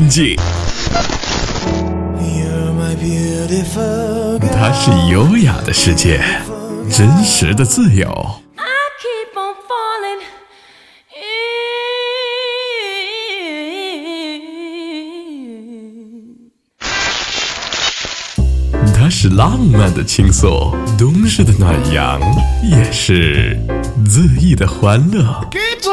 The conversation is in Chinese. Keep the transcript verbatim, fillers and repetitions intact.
纯净，它是优雅的世界，真实的自由。它是浪漫的倾诉，冬日的暖阳，也是恣意的欢乐。